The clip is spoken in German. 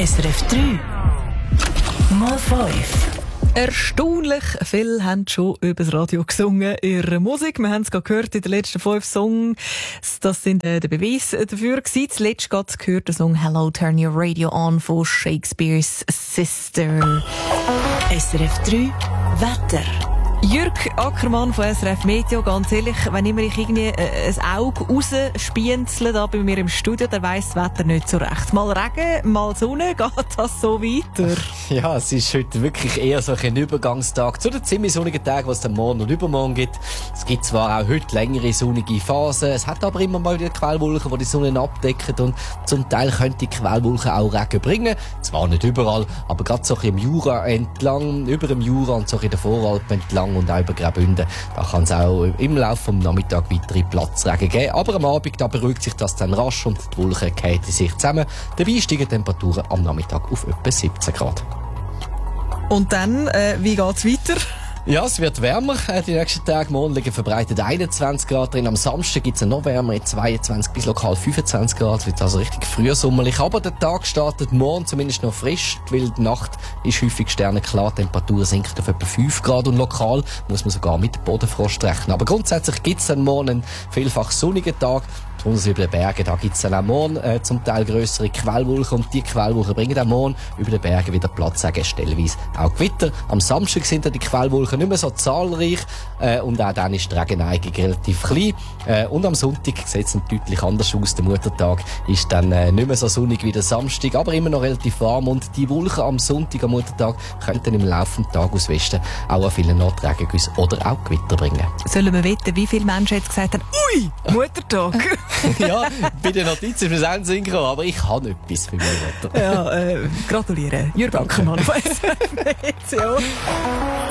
SRF 3 mal 5. Erstaunlich viele haben schon über das Radio gesungen, ihre Musik. Wir haben es gerade gehört in den letzten 5 Songs. Das sind der Beweis dafür gewesen. Zuletzt gerade gehört der Song «Hello, Turn Your Radio On» von Shakespeare's Sister. SRF 3 Wetter. Jürg Ackermann von SRF Meteo, ganz ehrlich, wenn immer ich irgendwie ein Auge rausspienzle da bei mir im Studio, dann weiss das Wetter nicht so recht. Mal Regen, mal Sonne, geht das so weiter? Ja, es ist heute wirklich eher so ein Übergangstag zu den ziemlich sonnigen Tagen, was es dann morgen und übermorgen gibt. Es gibt zwar auch heute längere sonnige Phasen, es hat aber immer mal wieder Quellwolken, die die Sonne abdecken, und zum Teil können die Quellwolken auch Regen bringen. Zwar nicht überall, aber gerade so im Jura entlang, über dem Jura und so in der Voralpen entlang und auch über Graubünden, da kann es auch im Laufe des Nachmittags weitere Platzregen geben. Aber am Abend da beruhigt sich das dann rasch und die Wolken fallen sich zusammen. Dabei steigen Temperaturen am Nachmittag auf etwa 17 Grad. Und dann, wie geht's weiter? Ja, es wird wärmer. Die nächsten Tage, morgen liegen verbreitet 21 Grad drin. Am Samstag gibt es noch wärmer, 22 bis lokal 25 Grad. Es wird also richtig frühsommerlich. Aber der Tag startet morgen zumindest noch frisch, weil die Nacht ist häufig sternenklar. Die Temperatur sinkt auf etwa 5 Grad und lokal muss man sogar mit Bodenfrost rechnen. Aber grundsätzlich gibt es dann morgen einen vielfach sonnigen Tag. Besonders über den Bergen, da gibt es dann auch morgen zum Teil grössere Quellwolken, und die Quellwolken bringen auch morgen über den Bergen wieder Platz, stellenweise auch Gewitter. Am Samstag sind dann die Quellwolken nicht mehr so zahlreich und auch dann ist die Regeneigung relativ klein. Und am Sonntag sieht es deutlich anders aus. Der Muttertag ist dann nicht mehr so sonnig wie der Samstag, aber immer noch relativ warm, und die Wolken am Sonntag, am Muttertag, könnten im Laufe des Tages aus Westen auch an vielen Orten Regengüsse oder auch Gewitter bringen. Sollen wir wetten, wie viele Menschen jetzt gesagt haben, ui, Muttertag? Ja, bei den Notizen ist mir selten synchron, aber ich habe etwas für mich. Ja, gratuliere. Jürg Ackermann von SRF Meteo.